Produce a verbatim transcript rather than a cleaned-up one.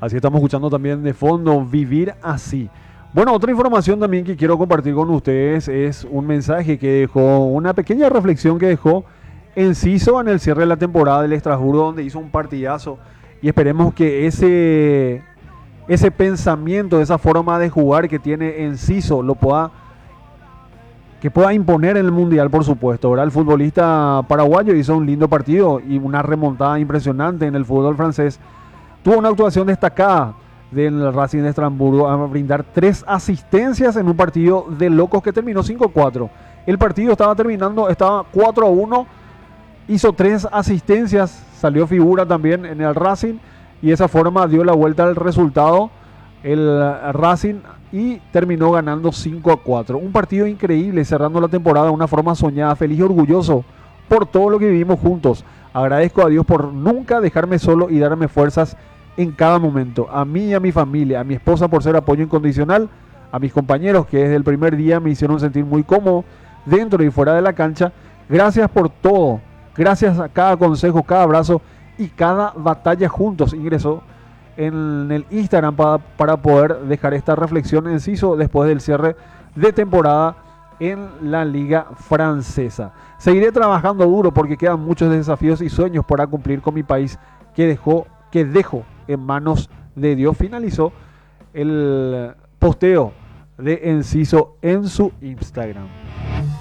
Así estamos escuchando también de fondo, Vivir Así. Bueno, otra información también que quiero compartir con ustedes es un mensaje que dejó, una pequeña reflexión que dejó Enciso en el cierre de la temporada del Estrasburgo, donde hizo un partidazo. Y esperemos que ese, ese pensamiento, esa forma de jugar que tiene Enciso, lo pueda, que pueda imponer en el Mundial, por supuesto. Ahora el futbolista paraguayo hizo un lindo partido y una remontada impresionante en el fútbol francés. Tuvo una actuación destacada del Racing de Estrasburgo a brindar tres asistencias en un partido de locos que terminó cinco cuatro. El partido estaba terminando, estaba cuatro a uno, hizo tres asistencias, salió figura también en el Racing y de esa forma dio la vuelta al resultado el Racing y terminó ganando cinco a cuatro. Un partido increíble, cerrando la temporada de una forma soñada, feliz y orgulloso por todo lo que vivimos juntos. Agradezco a Dios por nunca dejarme solo y darme fuerzas en cada momento. A mí y a mi familia, a mi esposa por ser apoyo incondicional, a mis compañeros que desde el primer día me hicieron sentir muy cómodo dentro y fuera de la cancha. Gracias por todo. Gracias a cada consejo, cada abrazo y cada batalla juntos. Ingresó en el Instagram para, para poder dejar esta reflexión en Enciso después del cierre de temporada en la Liga Francesa. Seguiré trabajando duro porque quedan muchos desafíos y sueños para cumplir con mi país que dejó, que dejo en manos de Dios. Finalizó el posteo de Enciso en su Instagram.